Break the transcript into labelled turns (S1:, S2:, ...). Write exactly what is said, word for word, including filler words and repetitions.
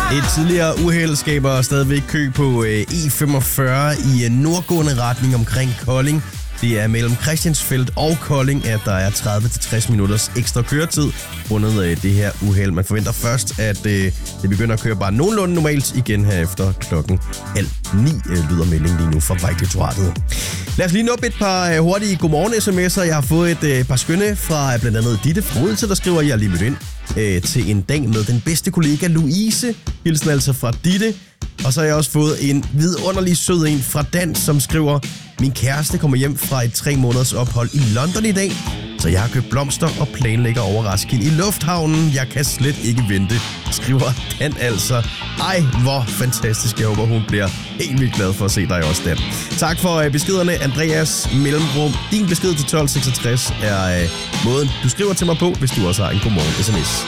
S1: Et tidligere uheld skaber stadigvæk kø på E femogfyrre i nordgående retning omkring Kolding. Det er mellem Christiansfeld og Kolding, at der er tredive til tres minutters ekstra køretid rundet det her uheld. Man forventer først, at det begynder at køre bare nogenlunde normalt igen her efter klokken halv ni, lyder meldingen lige nu fra Vejdirektoratet. Lad os lige nå et par hurtige godmorgen-sms'er. Jeg har fået et par skønne fra blandt andet Ditte fra Odense, der skriver, at jeg er lige mødt ind øh, til en dag med den bedste kollega Louise. Hilsen altså fra Ditte. Og så har jeg også fået en vidunderlig sød en fra Dan, som skriver, min kæreste kommer hjem fra et tre måneders ophold i London i dag, så jeg har købt blomster og planlægger overraske hende i lufthavnen. Jeg kan slet ikke vente, skriver Dan altså. Ej, hvor fantastisk. Jeg håber, hun bliver helt vildt glad for at se dig også, Dan. Tak for beskederne, Andreas Mellemrum. Din besked til tolv seksogtres er øh, måden, du skriver til mig på, hvis du også har en godmorgen sms.